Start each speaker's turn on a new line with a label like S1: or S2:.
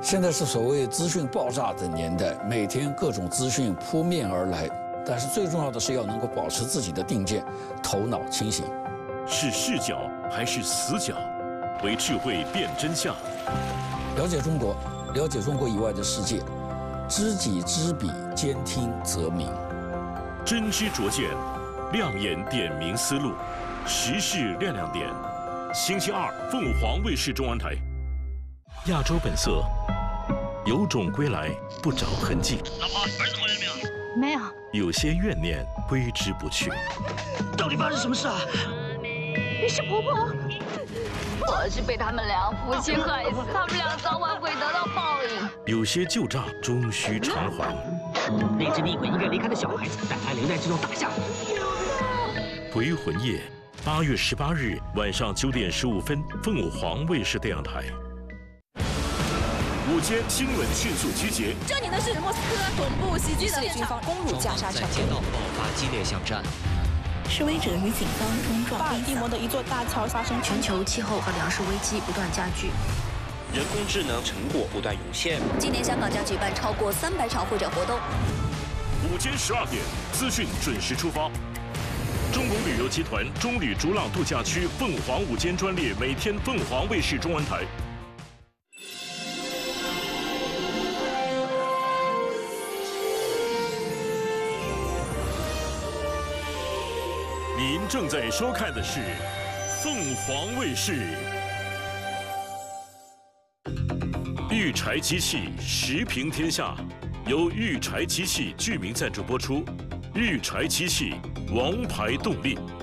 S1: 现在是所谓资讯爆炸的年代，每天各种资讯扑面而来，但是最重要的是要能够保持自己的定见，头脑清醒。
S2: 是视角还是死角？为智慧辨真相。
S1: 了解中国，了解中国以外的世界，知己知彼，兼听则明。
S2: 真知灼见，亮眼点明思路，时事亮亮点。星期二，凤凰卫视中文台。亚洲本色，有种归来，不着痕迹。
S3: 老婆，儿子回来没有？
S4: 没有。
S2: 有些怨念挥之不去。
S3: 到底发生什么事啊？
S4: 你是婆婆。
S5: 我是被他们俩夫妻害死，他们俩早晚会得到报应。
S2: 有些旧账终须偿还。
S3: 那只厉鬼应该离开的小孩子，但他留在这座大厦。
S2: 回魂夜，8月18日晚上9点15分，凤凰卫视电视台。午间新闻迅速集结。
S6: 这里呢是莫斯科恐怖袭击的现场，攻入加沙城，
S7: 在街道爆发激烈巷战。
S8: 示威者与警方冲撞。
S6: 巴尔的摩的一座大桥发生。
S9: 全球气候和粮食危机不断加剧，
S10: 人工智能成果不断涌现。
S9: 今年香港将举办超过300场会展活动。
S2: 午间12点，资讯准时出发。中龙旅游集团中旅逐浪度假区凤凰午间专列，每天凤凰卫视中文台。您正在收看的是凤凰卫视。育柴机器时评天下，由育柴机器居民赞助播出。育柴机器，王牌动力。